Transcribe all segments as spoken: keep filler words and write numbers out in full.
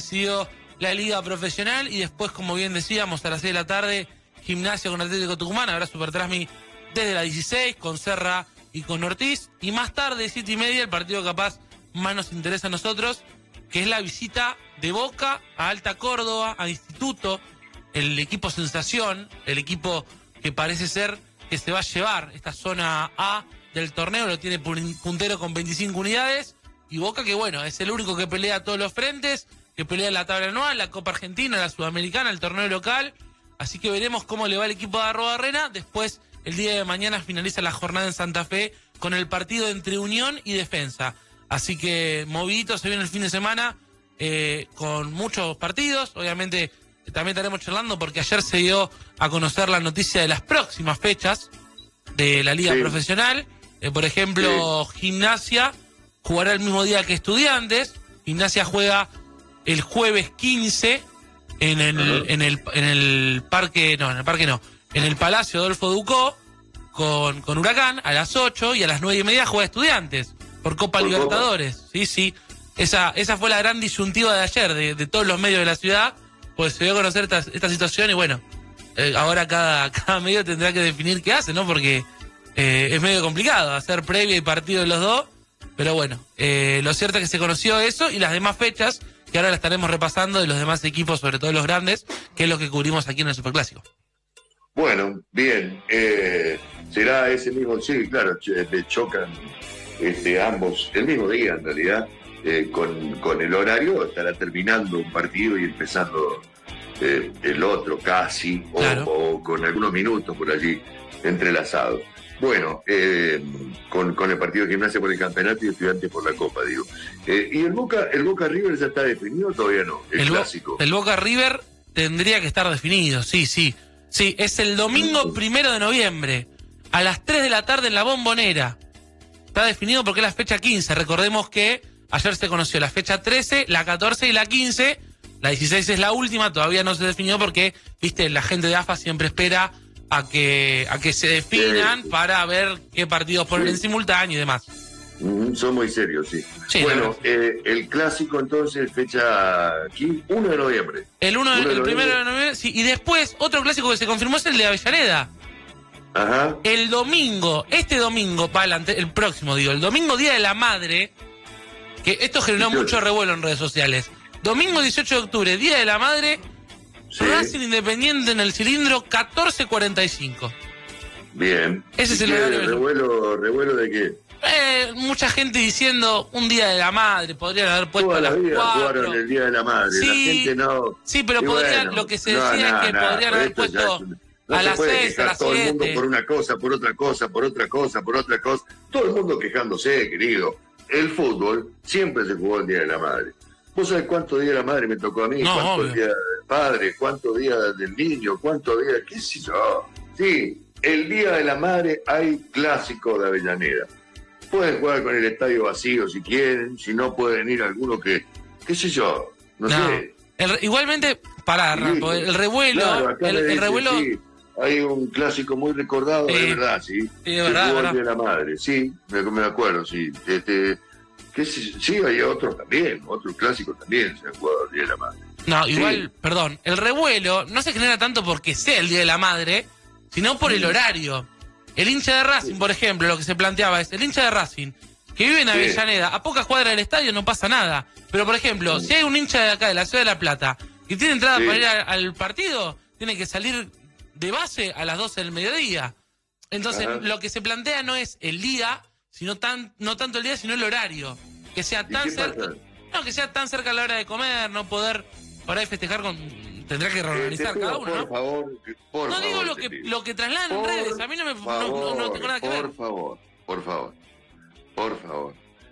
decidió la liga profesional y después, como bien decíamos, a las seis de la tarde, Gimnasia con Atlético Tucumán, habrá Supertrasmi desde la dieciséis con Serra y con Ortiz, y más tarde, siete y media, el partido capaz más nos interesa a nosotros, que es la visita de Boca a Alta Córdoba, a Instituto, el equipo sensación, el equipo que parece ser que se va a llevar esta zona A del torneo, lo tiene puntero con veinticinco unidades, y Boca que bueno, es el único que pelea a todos los frentes, que pelea la tabla anual, la Copa Argentina, la Sudamericana, el torneo local, así que veremos cómo le va el equipo de Arrobarrena. Después, el día de mañana finaliza la jornada en Santa Fe con el partido entre Unión y Defensa, así que movidito se viene el fin de semana, eh, con muchos partidos, obviamente también estaremos charlando porque ayer se dio a conocer la noticia de las próximas fechas de la liga sí. profesional, eh, por ejemplo, sí. Gimnasia jugará el mismo día que Estudiantes. Gimnasia juega el jueves quince en el, uh-huh. en el en el parque, no, en el parque no, en el Palacio Adolfo Ducó con, con Huracán a las ocho, y a las nueve y media juega Estudiantes por Copa por Libertadores. Copa. Sí, sí. Esa, esa fue la gran disyuntiva de ayer de, de todos los medios de la ciudad, pues se dio a conocer esta, esta situación y bueno, eh, ahora cada, cada medio tendrá que definir qué hace, ¿no? Porque eh, es medio complicado hacer previa y partido de los dos, pero bueno, eh, lo cierto es que se conoció eso y las demás fechas, que ahora las estaremos repasando de los demás equipos, sobre todo los grandes, que es lo que cubrimos aquí en el Superclásico. Bueno, bien, eh, será ese mismo, sí, claro, ch- chocan este, ambos el mismo día en realidad, eh, con, con el horario, estará terminando un partido y empezando eh, el otro casi, o, claro. o con algunos minutos por allí entrelazados. Bueno, eh, con, con el partido de Gimnasia por el campeonato y Estudiantes por la Copa, digo. Eh, ¿Y el Boca el Boca River ya está definido o todavía no? El, el clásico. El Boca River tendría que estar definido, sí, sí. Sí, es el domingo primero de noviembre, a las tres de la tarde en la Bombonera. Está definido porque es la fecha quince. Recordemos que ayer se conoció la fecha trece, la catorce y la quince. La dieciséis es la última, todavía no se definió porque, viste, la gente de A F A siempre espera a que a que se definan sí. para ver qué partidos ponen sí. en simultáneo y demás. Mm, son muy serios, sí. sí bueno, eh, el clásico entonces, fecha aquí, uno de noviembre. El uno, uno de el primero de noviembre, sí. Y después, otro clásico que se confirmó es el de Avellaneda. Ajá. El domingo, este domingo, para adelante, el próximo, digo, el domingo Día de la Madre, que esto generó dieciocho mucho revuelo en redes sociales. Domingo dieciocho de octubre, Día de la Madre, sí. Racing Independiente en el cilindro, catorce cuarenta y cinco. Bien. Ese es el horario. ¿Revuelo, revuelo de qué? Eh, mucha gente diciendo un Día de la Madre, podrían haber puesto Toda a las la vida cuatro. Jugaron el Día de la Madre, sí, la gente no... Sí, pero podrían, bueno, lo que se decía no, no, es que no, podrían haber puesto no a las seis, a las todo siete. El mundo por una cosa, por otra cosa, por otra cosa, por otra cosa. Todo el mundo quejándose, querido. El fútbol siempre se jugó el Día de la Madre. ¿Vos sabés cuántos días de la madre me tocó a mí? No, ¿Cuántos días del padre? ¿Cuántos días del niño? ¿Cuántos días? ¿Qué sé yo? Sí, el Día de la Madre hay clásico de Avellaneda. Pueden jugar con el estadio vacío si quieren, si no pueden ir algunos que, qué sé yo, no, no. sé. El, igualmente, para sí, el revuelo, claro, el, el dice, revuelo... Sí, hay un clásico muy recordado, eh, de verdad, sí. Sí, de verdad, jugó el Día de la Madre, sí, me, me acuerdo, sí. Este... Que sí, sí, hay otros también, otros clásicos también se han jugado el Día de la Madre. No, igual, sí. perdón, el revuelo no se genera tanto porque sea el Día de la Madre, sino por sí. el horario. El hincha de Racing, sí. por ejemplo, lo que se planteaba es, el hincha de Racing, que vive en Avellaneda, sí. a pocas cuadras del estadio no pasa nada. Pero, por ejemplo, sí. si hay un hincha de acá, de la ciudad de La Plata, que tiene entrada sí. para ir a, al partido, tiene que salir de base a las doce del mediodía. Entonces, Ajá. lo que se plantea no es el día, sino tan, no tanto el día, sino el horario. Que sea tan cerca, no, que sea tan cerca a la hora de comer, no poder por ahí festejar con, tendrá que reorganizar eh, cada uno, por ¿no? Favor, por no favor, digo lo que pido. lo que trasladan en redes, a mí no me favor, no, no, no tengo nada que por ver. Por favor, por favor, por favor,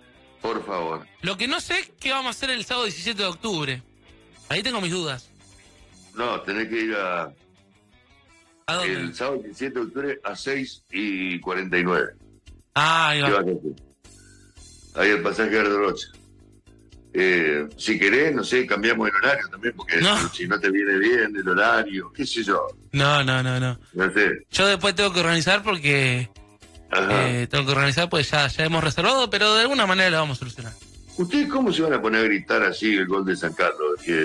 por favor. Lo que no sé es qué vamos a hacer el sábado diecisiete de octubre. Ahí tengo mis dudas. No, tenés que ir a... ¿A dónde? El sábado diecisiete de octubre a seis y cuarenta y nueve. Ah, ahí va. Ahí el pasaje de Rocha. Eh, si querés, no sé, cambiamos el horario también, porque no. si no te viene bien el horario, qué sé yo. No, no, no, no. No sé. Yo después tengo que organizar porque... Eh, tengo que organizar pues ya, ya hemos reservado, pero de alguna manera lo vamos a solucionar. ¿Ustedes cómo se van a poner a gritar así el gol de San Carlos? Que